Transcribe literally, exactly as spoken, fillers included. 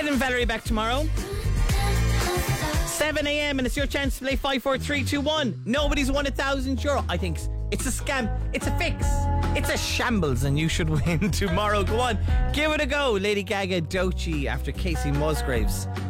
Ed and Valerie back tomorrow. seven a.m. and it's your chance to play five four three two one. Nobody's won a thousand euro. I think it's a scam. It's a fix. It's a shambles, and you should win tomorrow. Go on, give it a go. Lady Gaga, Doechii after Casey Musgraves.